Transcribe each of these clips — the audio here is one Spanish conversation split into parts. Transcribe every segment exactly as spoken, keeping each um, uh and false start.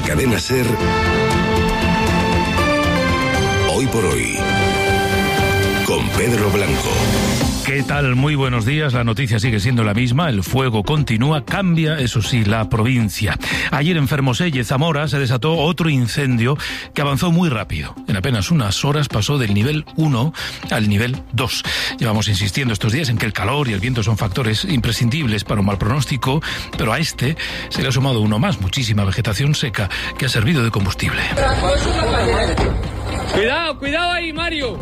la cadena SER, Hoy por Hoy, con Pedro Blanco. ¿Qué tal? Muy buenos días. La noticia sigue siendo la misma. El fuego continúa. Cambia, eso sí, la provincia. Ayer en Fermoselle, Zamora, se desató otro incendio que avanzó muy rápido. En apenas unas horas pasó del nivel uno al nivel dos. Llevamos insistiendo estos días en que el calor y el viento son factores imprescindibles para un mal pronóstico, pero a este se le ha sumado uno más, muchísima vegetación seca que ha servido de combustible. Cuidado, cuidado ahí, Mario.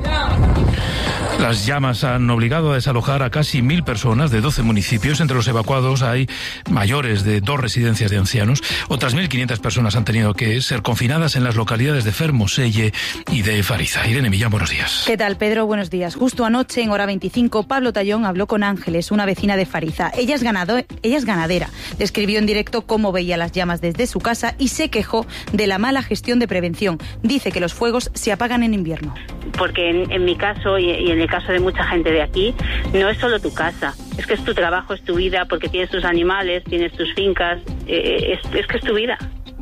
Las llamas han obligado a desalojar a casi mil personas de doce municipios. Entre los evacuados hay mayores de dos residencias de ancianos. Otras mil quinientas personas han tenido que ser confinadas en las localidades de Fermoselle y de Fariza. Irene Millán, buenos días. ¿Qué tal, Pedro? Buenos días. Justo anoche, en hora veinticinco, Pablo Tallón habló con Ángeles, una vecina de Fariza. Ella es, ganado, ella es ganadera. Describió en directo cómo veía las llamas desde su casa y se quejó de la mala gestión de prevención. Dice que los fuegos se apagan en invierno. Porque en, en mi caso y, y en el caso de mucha gente de aquí, no es solo tu casa, es que es tu trabajo, es tu vida, porque tienes tus animales, tienes tus fincas, eh, es, es que es tu vida.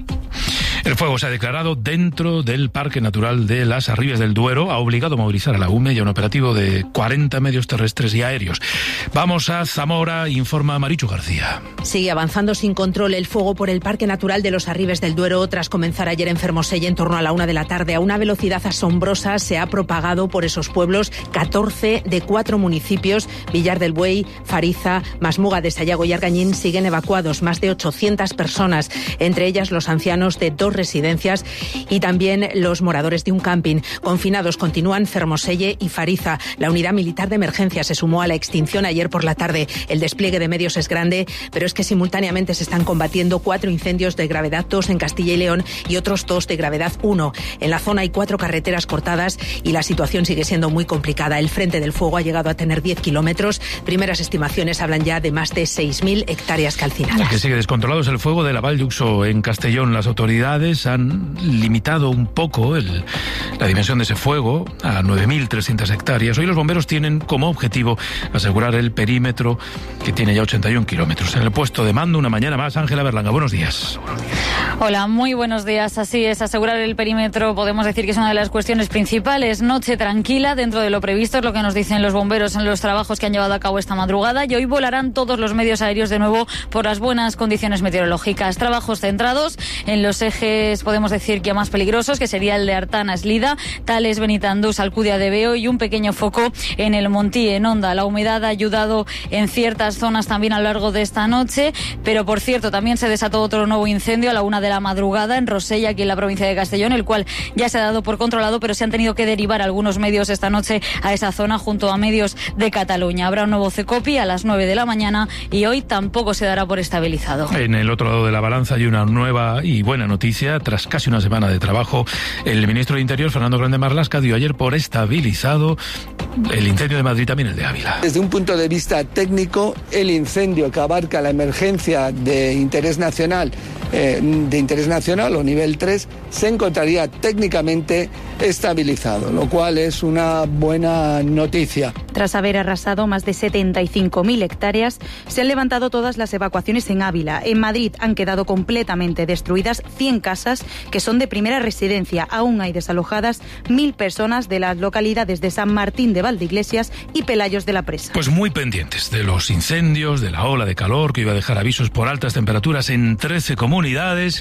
El fuego se ha declarado dentro del Parque Natural de las Arribes del Duero. Ha obligado a movilizar a la U M E y a un operativo de cuarenta medios terrestres y aéreos. Vamos a Zamora, informa Marichu García. Sigue avanzando sin control el fuego por el Parque Natural de los Arribes del Duero. Tras comenzar ayer en Fermoselle en torno a la una de la tarde, a una velocidad asombrosa se ha propagado por esos pueblos, catorce de cuatro municipios. Villar del Buey, Fariza, Masmuga de Sayago y Argañín siguen evacuados. Más de ochocientas personas, entre ellas los ancianos de dos residencias y también los moradores de un camping. Confinados continúan Fermoselle y Fariza. La unidad militar de emergencia se sumó a la extinción ayer por la tarde. El despliegue de medios es grande, pero es que simultáneamente se están combatiendo cuatro incendios de gravedad dos en Castilla y León y otros dos de gravedad uno. En la zona hay cuatro carreteras cortadas y la situación sigue siendo muy complicada. El frente del fuego ha llegado a tener diez kilómetros. Primeras estimaciones hablan ya de más de seis mil hectáreas calcinadas. El que sigue descontrolado es el fuego de la Val d'Uxó en Castellón. Las autoridades han limitado un poco el, la dimensión de ese fuego a nueve mil trescientas hectáreas. Hoy los bomberos tienen como objetivo asegurar el perímetro, que tiene ya ochenta y un kilómetros. En el puesto de mando, una mañana más, Ángela Berlanga. Buenos días. Hola, muy buenos días. Así es, asegurar el perímetro podemos decir que es una de las cuestiones principales. Noche tranquila dentro de lo previsto, es lo que nos dicen los bomberos en los trabajos que han llevado a cabo esta madrugada, y hoy volarán todos los medios aéreos de nuevo por las buenas condiciones meteorológicas. Trabajos centrados en los ejes, podemos decir que más peligrosos, que sería el de Artana, Eslida, Tales, Benitandús, Alcudia de Veo, y un pequeño foco en el Montí, en Onda. La humedad ha ayudado en ciertas zonas también a lo largo de esta noche, pero por cierto, también se desató otro nuevo incendio a la una de la madrugada en Rosella, aquí en la provincia de Castellón, el cual ya se ha dado por controlado, pero se han tenido que derivar algunos medios esta noche a esa zona junto a medios de Cataluña. Habrá un nuevo CECOPI a las nueve de la mañana y hoy tampoco se dará por estabilizado. En el otro lado de la balanza hay una nueva y buena noticia. Tras casi una semana de trabajo, el ministro de Interior, Fernando Grande Marlaska, dio ayer por estabilizado el incendio de Madrid, también el de Ávila. Desde un punto de vista técnico, el incendio que abarca la emergencia de interés nacional, eh, de interés nacional o nivel tres, se encontraría técnicamente estabilizado, lo cual es una buena noticia. Tras haber arrasado más de setenta y cinco mil hectáreas, se han levantado todas las evacuaciones en Ávila. En Madrid han quedado completamente destruidas cien casas que son de primera residencia. Aún hay desalojadas mil personas de las localidades de San Martín de Valdeiglesias y Pelayos de la Presa. Pues muy pendientes de los incendios, de la ola de calor que iba a dejar avisos por altas temperaturas en trece comunidades,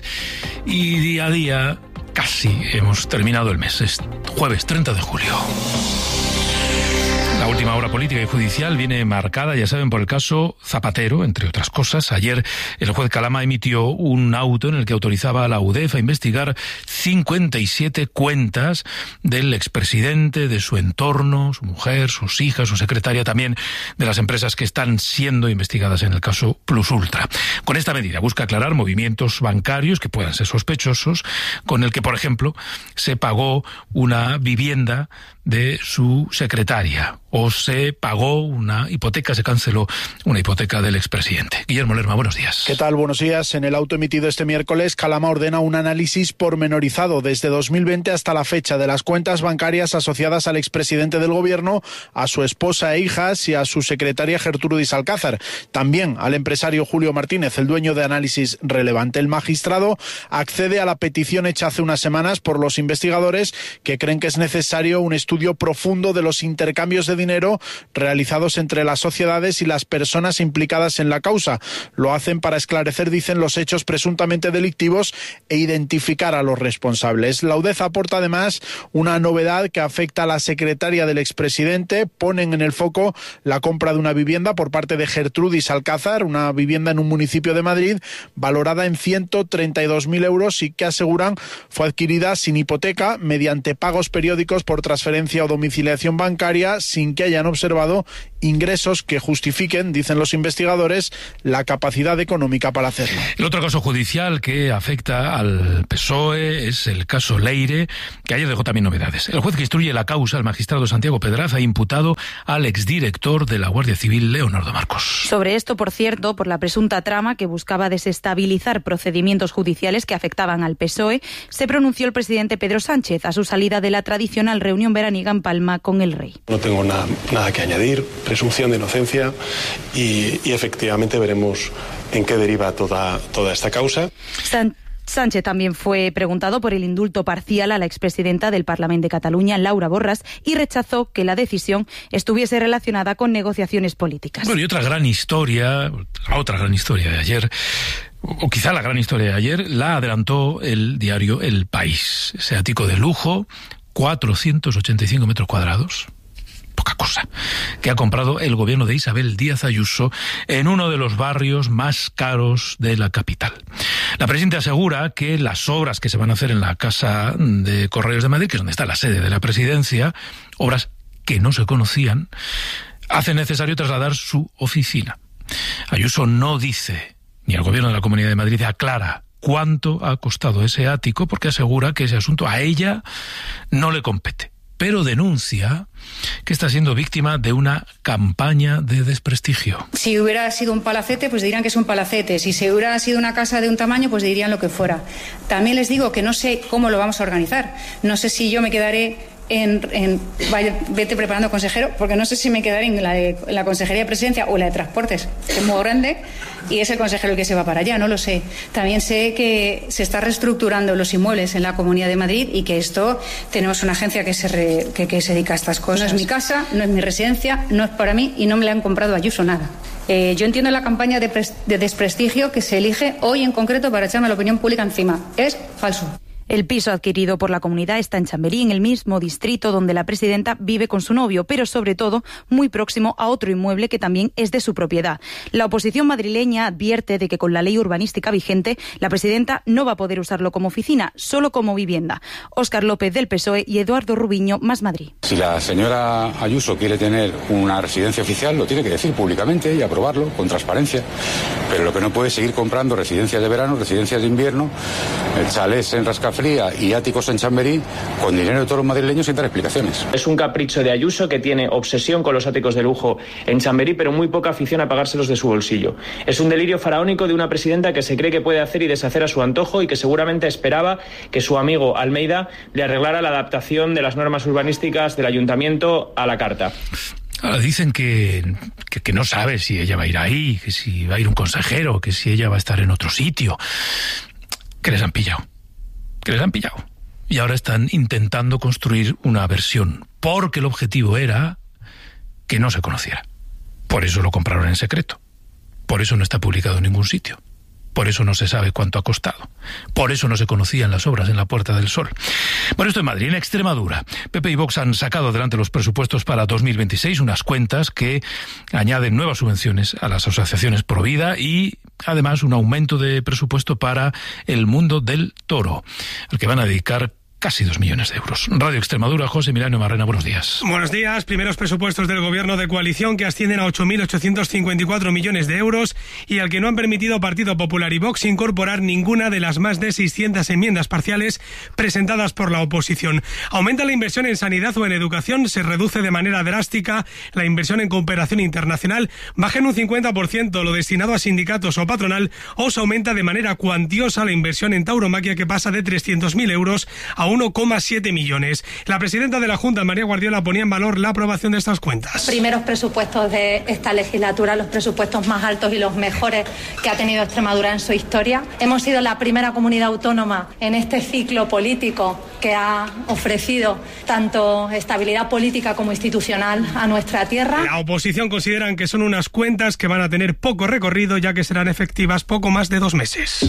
y día a día casi hemos terminado el mes. Es jueves treinta de julio. La última hora política y judicial viene marcada, ya saben, por el caso Zapatero, entre otras cosas. Ayer el juez Calama emitió un auto en el que autorizaba a la U D E F a investigar cincuenta y siete cuentas del expresidente, de su entorno, su mujer, sus hijas, su secretaria, también de las empresas que están siendo investigadas en el caso Plus Ultra. Con esta medida busca aclarar movimientos bancarios que puedan ser sospechosos, con el que, por ejemplo, se pagó una vivienda de su secretaria, o se pagó una hipoteca, se canceló una hipoteca del expresidente. Guillermo Lerma, buenos días. ¿Qué tal? Buenos días. En el auto emitido este miércoles, Calama ordena un análisis pormenorizado desde dos mil veinte hasta la fecha de las cuentas bancarias asociadas al expresidente del gobierno, a su esposa e hijas y a su secretaria Gertrudis Alcázar. También al empresario Julio Martínez, el dueño de Análisis Relevante. El magistrado accede a la petición hecha hace unas semanas por los investigadores, que creen que es necesario un estudio profundo de los intercambios de dinero realizados entre las sociedades y las personas implicadas en la causa. Lo hacen para esclarecer, dicen, los hechos presuntamente delictivos e identificar a los responsables. La UDEF aporta además una novedad que afecta a la secretaria del expresidente. Ponen en el foco la compra de una vivienda por parte de Gertrudis Alcázar, una vivienda en un municipio de Madrid valorada en ciento treinta y dos mil euros y que aseguran fue adquirida sin hipoteca, mediante pagos periódicos por transferencia o domiciliación bancaria, sin que hayan observado ingresos que justifiquen, dicen los investigadores, la capacidad económica para hacerlo. El otro caso judicial que afecta al P S O E es el caso Leire, que ayer dejó también novedades. El juez que instruye la causa, el magistrado Santiago Pedraza, ha imputado al exdirector de la Guardia Civil, Leonardo Marcos. Sobre esto, por cierto, por la presunta trama que buscaba desestabilizar procedimientos judiciales que afectaban al P S O E, se pronunció el presidente Pedro Sánchez a su salida de la tradicional reunión veraniega en Palma con el rey. No tengo nada, nada que añadir, presunción de inocencia y, y efectivamente veremos en qué deriva toda, toda esta causa. San Sánchez también fue preguntado por el indulto parcial a la expresidenta del Parlamento de Cataluña, Laura Borràs, y rechazó que la decisión estuviese relacionada con negociaciones políticas. Bueno, y otra gran historia, la otra gran historia de ayer, o quizá la gran historia de ayer, la adelantó el diario El País. Ese ático de lujo, cuatrocientos ochenta y cinco metros cuadrados, poca cosa, que ha comprado el gobierno de Isabel Díaz Ayuso en uno de los barrios más caros de la capital. La presidenta asegura que las obras que se van a hacer en la Casa de Correos de Madrid, que es donde está la sede de la presidencia, obras que no se conocían, hacen necesario trasladar su oficina. Ayuso no dice, ni el gobierno de la Comunidad de Madrid aclara cuánto ha costado ese ático, porque asegura que ese asunto a ella no le compete. Pero denuncia que está siendo víctima de una campaña de desprestigio. Si hubiera sido un palacete, pues dirían que es un palacete. Si se hubiera sido una casa de un tamaño, pues dirían lo que fuera. También les digo que no sé cómo lo vamos a organizar. No sé si yo me quedaré en... en vaya, vete preparando, consejero, porque no sé si me quedaré en la, de, en la Consejería de Presidencia o la de Transportes, que es muy grande, y es el consejero el que se va para allá, no lo sé. También sé que se está reestructurando los inmuebles en la Comunidad de Madrid y que esto, tenemos una agencia que se, re, que, que se dedica a estas cosas. No es mi casa, no es mi residencia, no es para mí y no me la han comprado a Ayuso nada. Eh, yo entiendo la campaña de, pres, de desprestigio que se elige hoy en concreto para echarme a la opinión pública encima. Es falso. El piso adquirido por la comunidad está en Chamberí, en el mismo distrito donde la presidenta vive con su novio, pero sobre todo muy próximo a otro inmueble que también es de su propiedad. La oposición madrileña advierte de que con la ley urbanística vigente, la presidenta no va a poder usarlo como oficina, solo como vivienda. Óscar López del P S O E y Eduardo Rubiño, Más Madrid. Si la señora Ayuso quiere tener una residencia oficial, lo tiene que decir públicamente y aprobarlo con transparencia. Pero lo que no puede es seguir comprando residencias de verano, residencias de invierno, chalés en Rascafría y áticos en Chamberí con dinero de todos los madrileños sin dar explicaciones. Es un capricho de Ayuso, que tiene obsesión con los áticos de lujo en Chamberí, pero muy poca afición a pagárselos de su bolsillo. Es un delirio faraónico de una presidenta que se cree que puede hacer y deshacer a su antojo y que seguramente esperaba que su amigo Almeida le arreglara la adaptación de las normas urbanísticas del ayuntamiento a la carta. Ahora dicen que, que, que no sabe si ella va a ir ahí, que si va a ir un consejero, que si ella va a estar en otro sitio. Que les han pillado. Que les han pillado. Y ahora están intentando construir una versión, porque el objetivo era que no se conociera. Por eso lo compraron en secreto. Por eso no está publicado en ningún sitio. Por eso no se sabe cuánto ha costado. Por eso no se conocían las obras en la Puerta del Sol. Bueno, esto en Madrid. En Extremadura, P P y Vox han sacado adelante los presupuestos para dos mil veintiséis, unas cuentas que añaden nuevas subvenciones a las asociaciones pro vida y además un aumento de presupuesto para el mundo del toro, al que van a dedicar casi dos millones de euros. Radio Extremadura, José Milano Marrena, buenos días. Buenos días. Primeros presupuestos del gobierno de coalición que ascienden a ocho mil ochocientos cincuenta y cuatro millones de euros y al que no han permitido Partido Popular y Vox incorporar ninguna de las más de seiscientas enmiendas parciales presentadas por la oposición. Aumenta la inversión en sanidad o en educación, se reduce de manera drástica la inversión en cooperación internacional, baja en un cincuenta por ciento lo destinado a sindicatos o patronal, o se aumenta de manera cuantiosa la inversión en tauromaquia, que pasa de trescientos mil euros a uno coma siete millones. La presidenta de la Junta, María Guardiola, ponía en valor la aprobación de estas cuentas. Primeros presupuestos de esta legislatura, los presupuestos más altos y los mejores que ha tenido Extremadura en su historia. Hemos sido la primera comunidad autónoma en este ciclo político que ha ofrecido tanto estabilidad política como institucional a nuestra tierra. La oposición consideran que son unas cuentas que van a tener poco recorrido, ya que serán efectivas poco más de dos meses.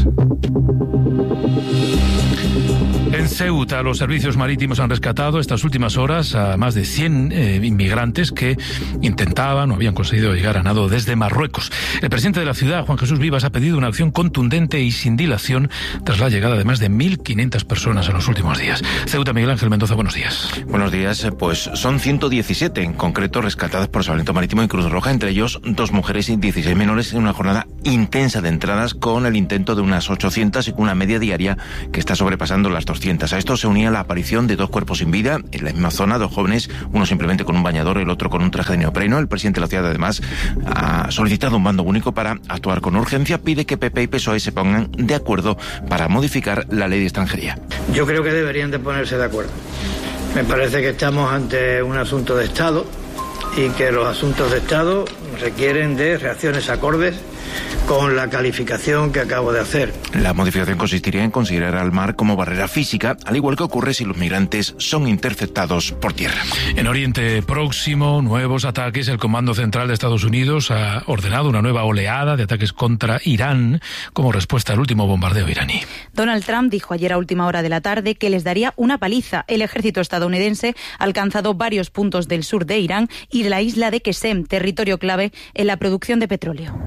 En Ceuta, los servicios marítimos han rescatado estas últimas horas a más de cien eh, inmigrantes que intentaban o habían conseguido llegar a nado desde Marruecos. El presidente de la ciudad, Juan Jesús Vivas, ha pedido una acción contundente y sin dilación tras la llegada de más de mil quinientas personas en los últimos días. Ceuta, Miguel Ángel Mendoza, buenos días. Buenos días. Pues son ciento diecisiete en concreto rescatadas por Salvamento Marítimo y Cruz Roja, entre ellos dos mujeres y dieciséis menores, en una jornada intensa de entradas con el intento de unas ochocientas y con una media diaria que está sobrepasando las doscientas. A esto se unía la aparición de dos cuerpos sin vida en la misma zona, dos jóvenes, uno simplemente con un bañador, el otro con un traje de neopreno. El presidente de la ciudad, además, ha solicitado un bando único para actuar con urgencia. Pide que P P y P S O E se pongan de acuerdo para modificar la ley de extranjería. Yo creo que deberían de ponerse de acuerdo. Me parece que estamos ante un asunto de Estado y que los asuntos de Estado requieren de reacciones acordes con la calificación que acabo de hacer. La modificación consistiría en considerar al mar como barrera física, al igual que ocurre si los migrantes son interceptados por tierra. En Oriente Próximo, nuevos ataques. El Comando Central de Estados Unidos ha ordenado una nueva oleada de ataques contra Irán como respuesta al último bombardeo iraní. Donald Trump dijo ayer a última hora de la tarde que les daría una paliza. El ejército estadounidense ha alcanzado varios puntos del sur de Irán y de la isla de Qesem, territorio clave en la producción de petróleo.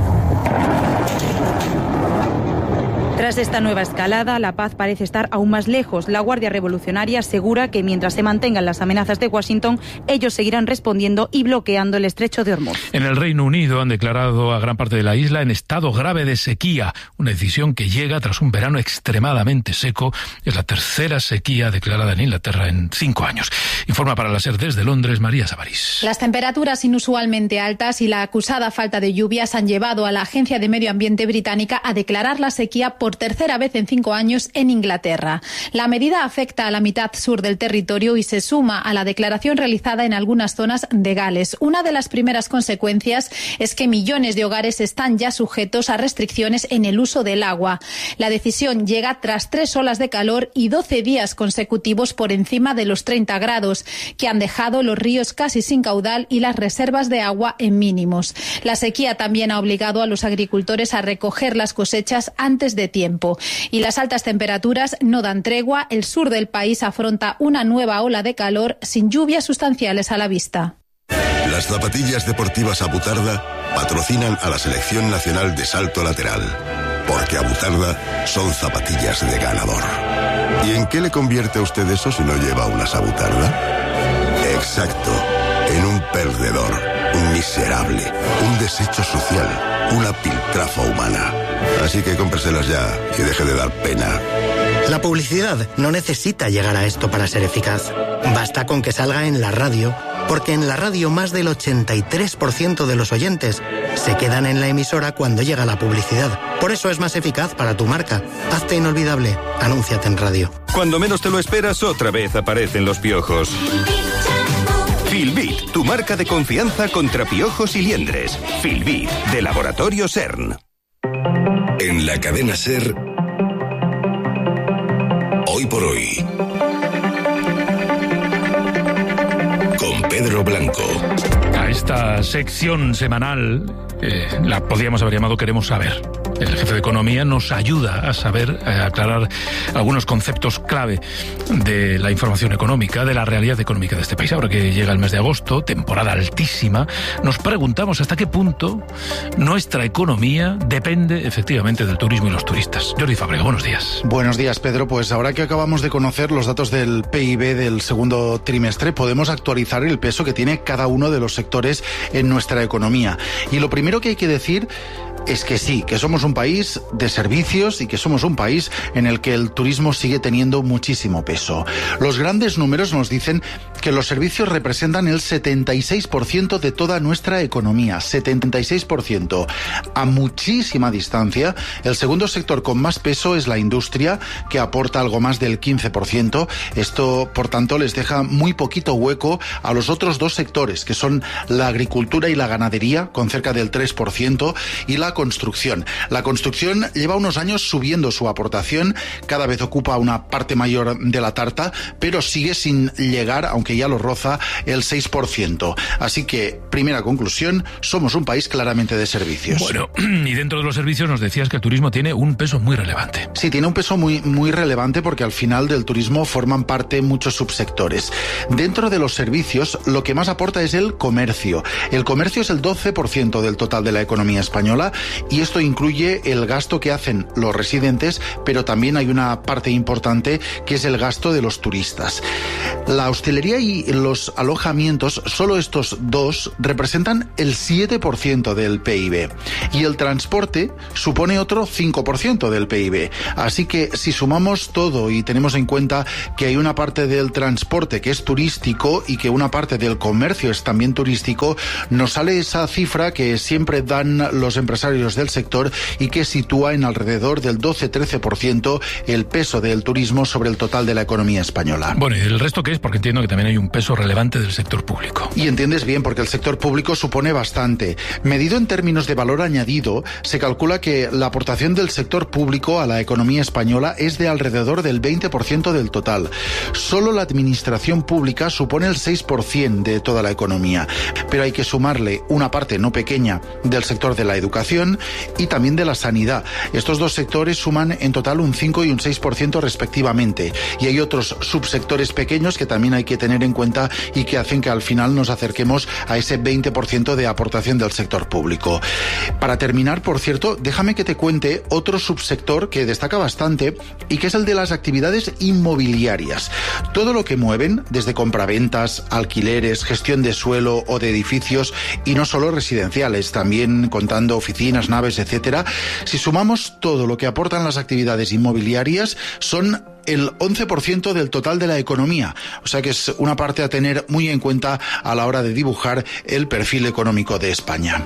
Tras esta nueva escalada, la paz parece estar aún más lejos. La Guardia Revolucionaria asegura que mientras se mantengan las amenazas de Washington, ellos seguirán respondiendo y bloqueando el estrecho de Hormuz. En el Reino Unido han declarado a gran parte de la isla en estado grave de sequía, una decisión que llega tras un verano extremadamente seco. Es la tercera sequía declarada en Inglaterra en cinco años. Informa para la SER desde Londres, María Sabarís. Las temperaturas inusualmente altas y la acusada falta de lluvias han llevado a la Agencia de Medio Ambiente británica a declarar la sequía por tercera vez en cinco años en Inglaterra. La medida afecta a la mitad sur del territorio y se suma a la declaración realizada en algunas zonas de Gales. Una de las primeras consecuencias es que millones de hogares están ya sujetos a restricciones en el uso del agua. La decisión llega tras tres olas de calor y doce días consecutivos por encima de los treinta grados, que han dejado los ríos casi sin caudal y las reservas de agua en mínimos. La sequía también ha obligado a los agricultores a recoger las cosechas antes de tiempo. Y las altas temperaturas no dan tregua. El sur del país afronta una nueva ola de calor sin lluvias sustanciales a la vista. Las zapatillas deportivas Abutarda patrocinan a la Selección Nacional de Salto Lateral, porque Abutarda son zapatillas de ganador. ¿Y en qué le convierte a usted eso si no lleva unas Abutarda? Exacto, en un perdedor, un miserable, un desecho social, una piltrafa humana. Así que cómpreselas ya y deje de dar pena. La publicidad no necesita llegar a esto para ser eficaz. Basta con que salga en la radio, porque en la radio más del ochenta y tres por ciento de los oyentes se quedan en la emisora cuando llega la publicidad. Por eso es más eficaz para tu marca. Hazte inolvidable. Anúnciate en radio. Cuando menos te lo esperas, otra vez aparecen los piojos. Filbit, tu marca de confianza contra piojos y liendres. Filbit, de Laboratorio SERN. En la cadena SER, Hoy por Hoy, con Pedro Blanco. A esta sección semanal eh, la podríamos haber llamado Queremos Saber. el jefe de Economía, nos ayuda a saber, a aclarar algunos conceptos clave de la información económica, de la realidad económica de este país. Ahora que llega el mes de agosto, temporada altísima, nos preguntamos hasta qué punto nuestra economía depende efectivamente del turismo y los turistas. Jordi Fábrega, buenos días. Buenos días, Pedro. Pues ahora que acabamos de conocer los datos del P I B del segundo trimestre, podemos actualizar el peso que tiene cada uno de los sectores en nuestra economía. Y lo primero que hay que decir es que sí, que somos un país de servicios y que somos un país en el que el turismo sigue teniendo muchísimo peso. Los grandes números nos dicen que los servicios representan el setenta y seis por ciento de toda nuestra economía, setenta y seis por ciento. A muchísima distancia, el segundo sector con más peso es la industria, que aporta algo más del quince por ciento. Esto, por tanto, les deja muy poquito hueco a los otros dos sectores, que son la agricultura y la ganadería, con cerca del tres por ciento, y la construcción. La construcción lleva unos años subiendo su aportación, cada vez ocupa una parte mayor de la tarta, pero sigue sin llegar, aunque ya lo roza, el seis por ciento. Así que, primera conclusión, somos un país claramente de servicios. Bueno, y dentro de los servicios nos decías que el turismo tiene un peso muy relevante. Sí, tiene un peso muy, muy relevante porque al final del turismo forman parte muchos subsectores. Dentro de los servicios, lo que más aporta es el comercio. El comercio es el doce por ciento del total de la economía española, y esto incluye el gasto que hacen los residentes, pero también hay una parte importante que es el gasto de los turistas. La hostelería y los alojamientos, solo estos dos, representan el siete por ciento del P I B, y el transporte supone otro cinco por ciento del P I B. Así que si sumamos todo y tenemos en cuenta que hay una parte del transporte que es turístico y que una parte del comercio es también turístico, nos sale esa cifra que siempre dan los empresarios del sector y que sitúa en alrededor del doce a trece por ciento el peso del turismo sobre el total de la economía española. Bueno, ¿y el resto qué es? Porque entiendo que también hay un peso relevante del sector público. Y entiendes bien, porque el sector público supone bastante. Medido en términos de valor añadido, se calcula que la aportación del sector público a la economía española es de alrededor del veinte por ciento del total. Solo la administración pública supone el seis por ciento de toda la economía, pero hay que sumarle una parte no pequeña del sector de la educación y también de la sanidad. Estos dos sectores suman en total un cinco y un seis por ciento respectivamente, y hay otros subsectores pequeños que también hay que tener en cuenta y que hacen que al final nos acerquemos a ese veinte por ciento de aportación del sector público. Para terminar, por cierto, déjame que te cuente otro subsector que destaca bastante y que es el de las actividades inmobiliarias. Todo lo que mueven, desde compraventas, alquileres, gestión de suelo o de edificios, y no solo residenciales, también contando oficinas, naves, etcétera. Si sumamos todo lo que aportan las actividades inmobiliarias, son el once por ciento del total de la economía. O sea que es una parte a tener muy en cuenta a la hora de dibujar el perfil económico de España.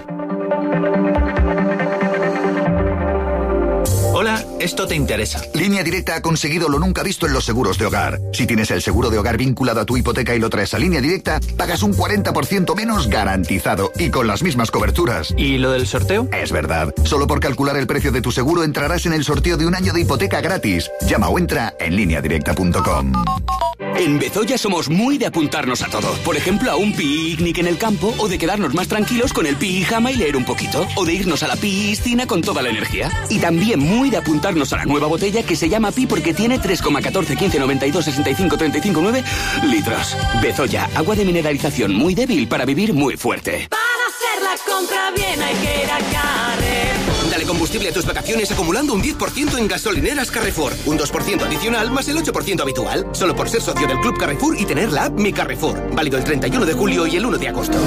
Hola, esto te interesa. Línea Directa ha conseguido lo nunca visto en los seguros de hogar. Si tienes el seguro de hogar vinculado a tu hipoteca y lo traes a Línea Directa, pagas un cuarenta por ciento menos garantizado y con las mismas coberturas. ¿Y lo del sorteo? Es verdad. Solo por calcular el precio de tu seguro entrarás en el sorteo de un año de hipoteca gratis. Llama o entra en línea directa punto com. En Bezoya somos muy de apuntarnos a todo. Por ejemplo, a un picnic en el campo, o de quedarnos más tranquilos con el pijama y leer un poquito, o de irnos a la piscina con toda la energía. Y también muy de apuntarnos a la nueva botella que se llama Pi porque tiene tres coma catorce, quince, noventa y dos, sesenta y cinco, treinta y cinco, nueve litros. Bezoya, agua de mineralización muy débil para vivir muy fuerte. Para hacer la compra bien hay que ir a Carrefour. Dale combustible a tus vacaciones acumulando un diez por ciento en gasolineras Carrefour. Un dos por ciento adicional más el ocho por ciento habitual. Solo por ser socio del Club Carrefour y tener la app Mi Carrefour. Válido el treinta y uno de julio y el uno de agosto.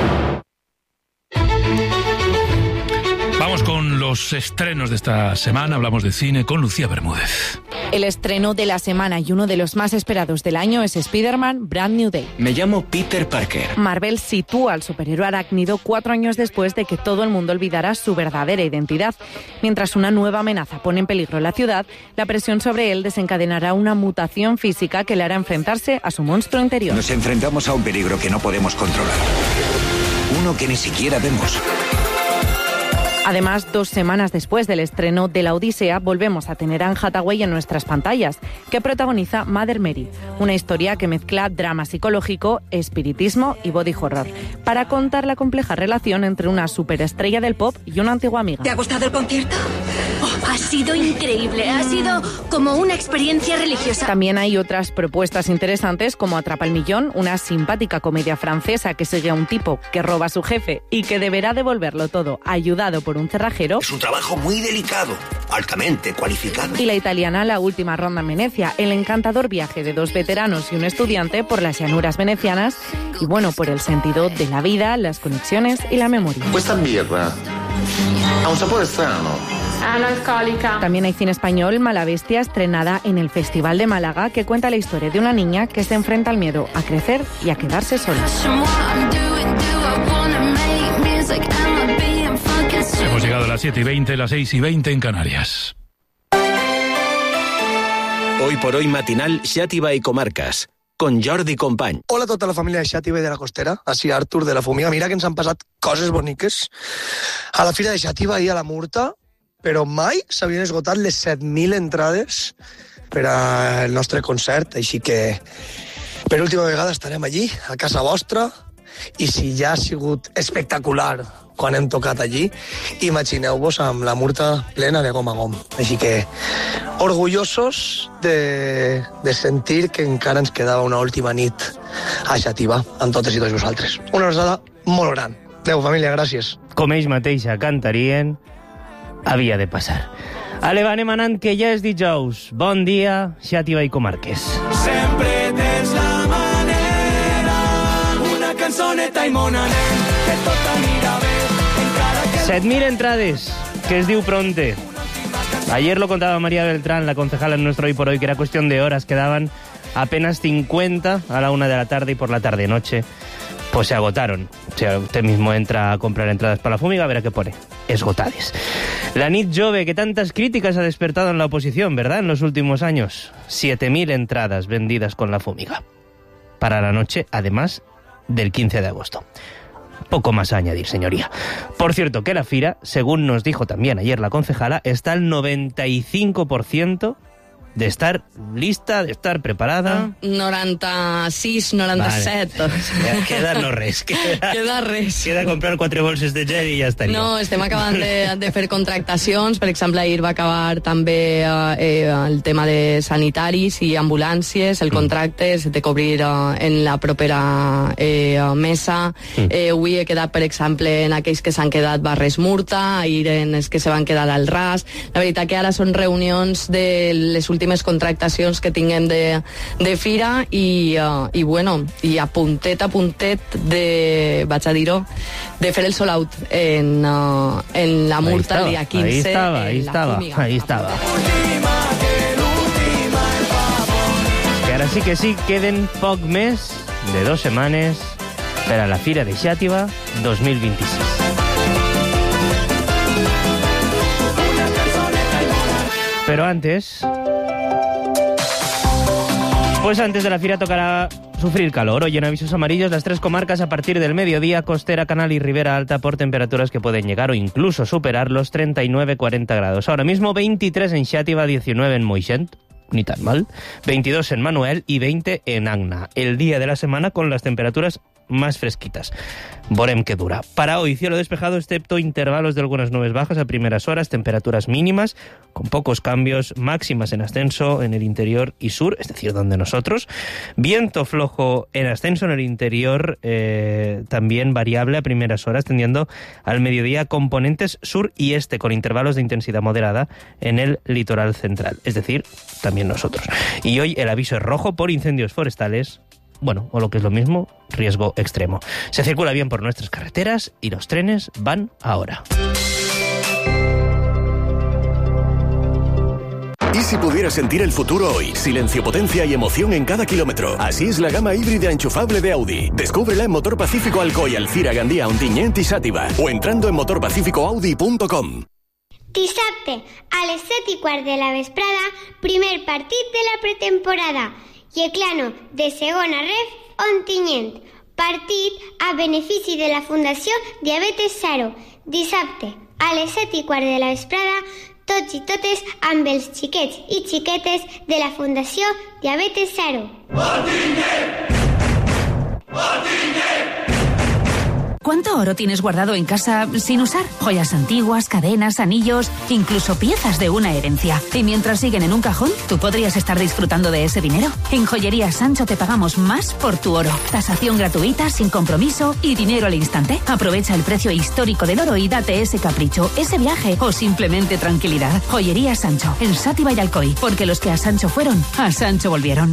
Vamos con los estrenos de esta semana. Hablamos de cine con Lucía Bermúdez. El estreno de la semana y uno de los más esperados del año es Spider-Man Brand New Day. Me llamo Peter Parker. Marvel sitúa al superhéroe arácnido cuatro años después de que todo el mundo olvidara su verdadera identidad. Mientras una nueva amenaza pone en peligro la ciudad, la presión sobre él desencadenará una mutación física que le hará enfrentarse a su monstruo interior. Nos enfrentamos a un peligro que no podemos controlar. Uno que ni siquiera vemos. Además, dos semanas después del estreno de La Odisea, volvemos a tener a Anne Hathaway en nuestras pantallas, que protagoniza Mother Mary, una historia que mezcla drama psicológico, espiritismo y body horror, para contar la compleja relación entre una superestrella del pop y una antigua amiga. ¿Te ha gustado el concierto? Oh, ha sido increíble, ha sido como una experiencia religiosa. También hay otras propuestas interesantes como Atrapa el Millón, una simpática comedia francesa que sigue a un tipo que roba a su jefe y que deberá devolverlo todo ayudado por un cerrajero. Es un trabajo muy delicado, altamente cualificado. Y la italiana La Última Ronda en Venecia, el encantador viaje de dos veteranos y un estudiante por las llanuras venecianas y bueno, por el sentido de la vida, las conexiones y la memoria. Questa birra ha un sapore strano. Analcohólica. También hay cine español, Mala Bestia, estrenada en el Festival de Málaga, que cuenta la historia de una niña que se enfrenta al miedo a crecer y a quedarse sola. Hemos llegado a las siete y veinte, las seis y veinte en Canarias. Hoy por hoy matinal Xàtiva i Comarques, con Jordi Company. Hola a tota la família de Xàtiva i de la Costera, així Artur de la Fumiga. Mira que ens han passat coses boniques a la Fira de Xàtiva i a la Murta, però mai s'havien esgotat les set mil entrades per al nostre concert, així que per última vegada estarem allí, a casa vostra, i si ja ha sigut espectacular quan hem tocat allí, imagineu-vos amb la Murta plena de gom a gom. Així que orgullosos de, de sentir que encara ens quedava una última nit a Xàtiva, amb totes i tots vosaltres. Una abraçada molt gran. Adéu, família, gràcies. Com ells mateixa cantarien, havia de passar. Ale, va, anem anant, que ja és dijous. Bon dia, Xàtiva i Comarques. Sempre tens la manera, una cançoneta i mon anem, que tot anirà bé, encara que... set mil entrades, que es diu pronte. Ayer lo contaba María Beltrán, la concejala en nuestro Hoy por Hoy, que era cuestión de horas, quedaban apenas cincuenta a la una de la tarde y por la tarde-noche pues se agotaron. O sea, usted mismo entra a comprar entradas para la Fumiga, verá que pone esgotades. La nit jove, que tantas críticas ha despertado en la oposición, ¿verdad?, en los últimos años. siete mil entradas vendidas con la Fumiga. Para la noche, además, del quince de agosto. Poco más a añadir, señoría. Por cierto, que la fira, según nos dijo también ayer la concejala, está al noventa y cinco por ciento de estar lista, de estar preparada. noranta-sis, noranta-set. Vale. Queda no res. Queda, queda res. Queda comprar quatre bolses de gel i ja estaria. No, estem acabant de, de fer contractacions. Per exemple, ahir va acabar també eh, el tema de sanitaris i ambulàncies. El contracte és de cobrir eh, en la propera eh, mesa. Eh, avui he quedat, per exemple, en aquells que s'han quedat Barres Murta, ahir en els que se van quedar al Ras. La veritat que ara són reunions de les últimes últimes contractacions que tinguem de, de fira i, uh, i bueno, i a puntet a puntet de, vaig a dir-ho, de fer el sold out en, uh, en la Murta el dia quinze. Ahí estava, ahí estava, ahí estava. Que ara sí que sí, queden poc més de dos setmanes per a la Fira de Xàtiva dos mil vint-i-sis. Pero antes... Pues antes de la fira tocará sufrir calor. Hoy en avisos amarillos las tres comarcas a partir del mediodía, Costera, Canal y Ribera Alta, por temperaturas que pueden llegar o incluso superar los treinta y nueve a cuarenta grados. Ahora mismo veintitrés en Xàtiva, diecinueve en Moixent, ni tan mal, veintidós en Manuel y veinte en Agna. El día de la semana con las temperaturas más fresquitas. Borem que dura. Para hoy, cielo despejado, excepto intervalos de algunas nubes bajas a primeras horas, temperaturas mínimas, con pocos cambios, máximas en ascenso en el interior y sur, es decir, donde nosotros. Viento flojo en ascenso en el interior, eh, también variable a primeras horas, tendiendo al mediodía componentes sur y este, con intervalos de intensidad moderada en el litoral central, es decir, también nosotros. Y hoy el aviso es rojo por incendios forestales, bueno, o lo que es lo mismo, riesgo extremo. Se circula bien por nuestras carreteras y los trenes van ahora. ¿Y si pudieras sentir el futuro hoy? Silencio, potencia y emoción en cada kilómetro. Así es la gama híbrida enchufable de Audi. Descúbrela en Motor Pacífico Alcoy, Alcira, Gandía, Ontinyent i Xàtiva. O entrando en motor pacífico audi punto com. Dissabte, a les set i quart de la vesprada, primer partit de la pretemporada. Yeclano, de segona ref, Ontinyent. Partit a benefici de la Fundació Diabetes Zero. Dissabte, A les set i quart de la vesprada, tots i totes amb els xiquets i xiquetes de la Fundació Diabetes Zero. ¿Cuánto oro tienes guardado en casa sin usar? Joyas antiguas, cadenas, anillos, incluso piezas de una herencia. Y mientras siguen en un cajón, ¿tú podrías estar disfrutando de ese dinero? En Joyería Sancho te pagamos más por tu oro. Tasación gratuita, sin compromiso y dinero al instante. Aprovecha el precio histórico del oro y date ese capricho, ese viaje o simplemente tranquilidad. Joyería Sancho, en Sátiva y Alcoy. Porque los que a Sancho fueron, a Sancho volvieron.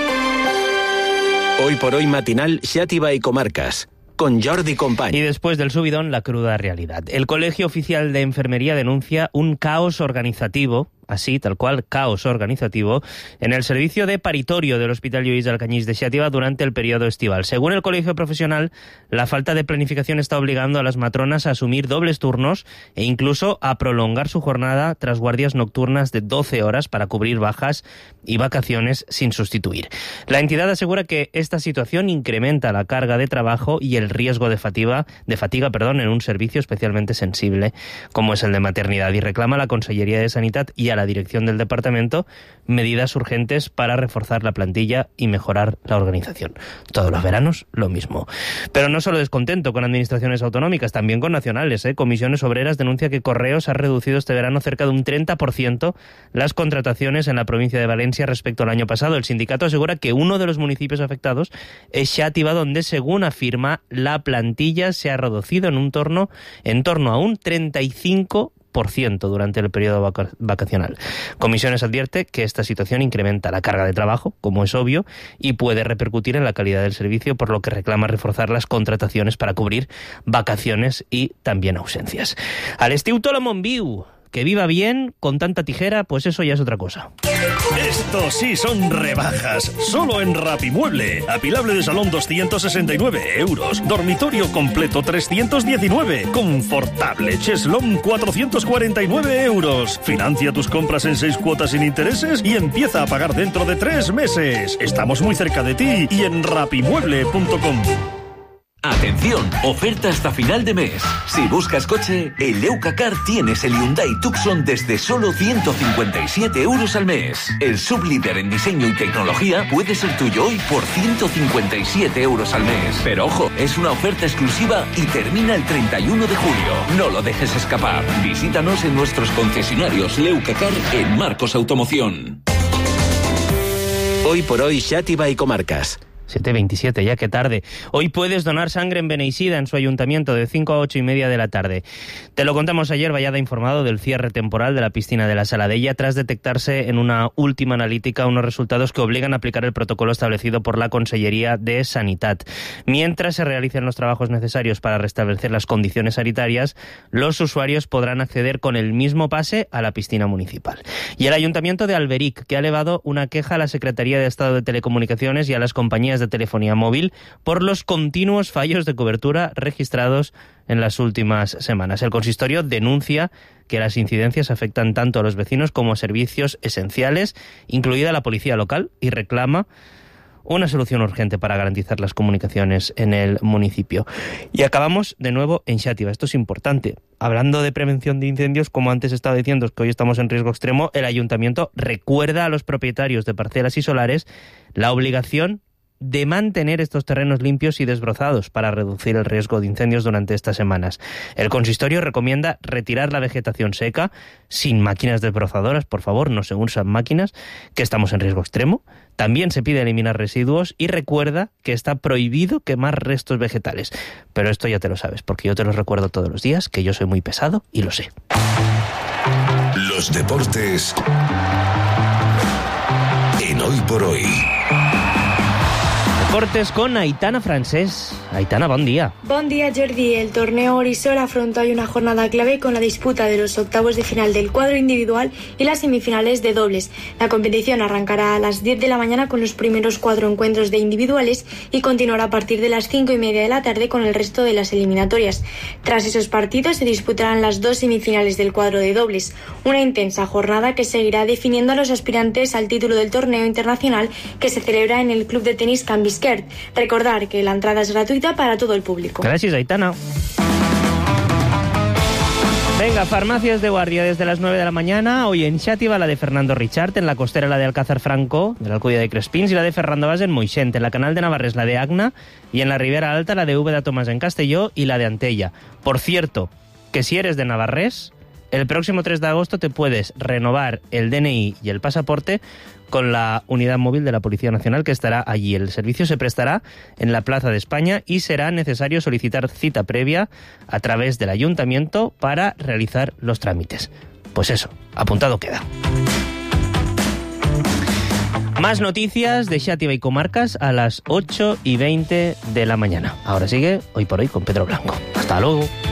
Hoy por hoy matinal, Xàtiva y Comarcas. Con Jordi Company. Y después del subidón, la cruda realidad. El Colegio Oficial de Enfermería denuncia un caos organizativo, así, tal cual, caos organizativo, en el servicio de paritorio del Hospital Lluís Alcañiz de Xàtiva durante el periodo estival. Según el colegio profesional, la falta de planificación está obligando a las matronas a asumir dobles turnos e incluso a prolongar su jornada tras guardias nocturnas de doce horas para cubrir bajas y vacaciones sin sustituir. La entidad asegura que esta situación incrementa la carga de trabajo y el riesgo de fatiga, de fatiga perdón, en un servicio especialmente sensible como es el de maternidad, y reclama a la Consellería de Sanidad y a la dirección del departamento medidas urgentes para reforzar la plantilla y mejorar la organización. Todos los veranos lo mismo. Pero no solo descontento con administraciones autonómicas, también con nacionales. ¿eh? Comisiones Obreras denuncia que Correos ha reducido este verano cerca de un treinta por ciento las contrataciones en la provincia de Valencia respecto al año pasado. El sindicato asegura que uno de los municipios afectados es Xàtiva, donde, según afirma, la plantilla se ha reducido en un torno, en torno a un treinta y cinco por ciento durante el periodo vaca- vacacional. Comisiones advierte que esta situación incrementa la carga de trabajo, como es obvio, y puede repercutir en la calidad del servicio, por lo que reclama reforzar las contrataciones para cubrir vacaciones y también ausencias. Al estiu todo Montviu. Que viva bien, con tanta tijera, pues eso ya es otra cosa. Esto sí son rebajas. Solo en Rapimueble. Apilable de salón doscientos sesenta y nueve euros. Dormitorio completo trescientos diecinueve. Confortable cheslón cuatrocientos cuarenta y nueve euros. Financia tus compras en seis cuotas sin intereses y empieza a pagar dentro de tres meses. Estamos muy cerca de ti y en rapimueble punto com. Atención, oferta hasta final de mes. Si buscas coche, en Leucacar tienes el Hyundai Tucson desde solo ciento cincuenta y siete euros al mes. El sublíder en diseño y tecnología puede ser tuyo hoy por ciento cincuenta y siete euros al mes. Pero ojo, es una oferta exclusiva y termina el treinta y uno de julio. No lo dejes escapar. Visítanos en nuestros concesionarios Leucacar en Marcos Automoción. Hoy por hoy, Xàtiva y Comarcas. siete veintisiete, ya que tarde. Hoy puedes donar sangre en Beneixida, en su ayuntamiento, de cinco a ocho y media de la tarde. Te lo contamos ayer, Vallada ha informado del cierre temporal de la piscina de la Saladella tras detectarse en una última analítica unos resultados que obligan a aplicar el protocolo establecido por la Consellería de Sanitat. Mientras se realicen los trabajos necesarios para restablecer las condiciones sanitarias, los usuarios podrán acceder con el mismo pase a la piscina municipal. Y el Ayuntamiento de Alberic, que ha elevado una queja a la Secretaría de Estado de Telecomunicaciones y a las compañías de telefonía móvil por los continuos fallos de cobertura registrados en las últimas semanas. El consistorio denuncia que las incidencias afectan tanto a los vecinos como a servicios esenciales, incluida la policía local, y reclama una solución urgente para garantizar las comunicaciones en el municipio. Y acabamos de nuevo en Xàtiva. Esto es importante. Hablando de prevención de incendios, como antes estaba diciendo, que hoy estamos en riesgo extremo, el ayuntamiento recuerda a los propietarios de parcelas y solares la obligación de mantener estos terrenos limpios y desbrozados para reducir el riesgo de incendios durante estas semanas. El consistorio recomienda retirar la vegetación seca, sin máquinas desbrozadoras, por favor, no se usan máquinas, que estamos en riesgo extremo. También se pide eliminar residuos y recuerda que está prohibido quemar restos vegetales. Pero esto ya te lo sabes, porque yo te lo recuerdo todos los días, que yo soy muy pesado y lo sé. Los deportes en Hoy por Hoy. Deportes con Aitana Francés. Aitana, bon día. Bon día, Jordi. El torneo Orisol afronta hoy una jornada clave con la disputa de los octavos de final del cuadro individual y las semifinales de dobles. La competición arrancará a las diez de la mañana con los primeros cuatro encuentros de individuales y continuará a partir de las cinco y media de la tarde con el resto de las eliminatorias. Tras esos partidos se disputarán las dos semifinales del cuadro de dobles. Una intensa jornada que seguirá definiendo a los aspirantes al título del torneo internacional que se celebra en el Club de Tenis Can Bisquet. Recordar que la entrada es gratuita para todo el público. Gracias, Aitana. Venga, farmacias de guardia desde las nueve de la mañana. Hoy en Xàtiva la de Fernando Richart, en la costera la de Alcázar Franco, de la Alcudia de Crespins, y la de Ferrando Vaz en Moixent, en la Canal de Navarres la de Agna, y en la Ribera Alta la de Úbeda Tomás en Castelló y la de Antella. Por cierto, que si eres de Navarrés, el próximo tres de agosto te puedes renovar el D N I y el pasaporte con la unidad móvil de la Policía Nacional que estará allí. El servicio se prestará en la Plaza de España y será necesario solicitar cita previa a través del Ayuntamiento para realizar los trámites. Pues eso, apuntado queda. Más noticias de Xàtiva y comarcas a las ocho y veinte de la mañana. Ahora sigue Hoy por Hoy con Pedro Blanco. Hasta luego.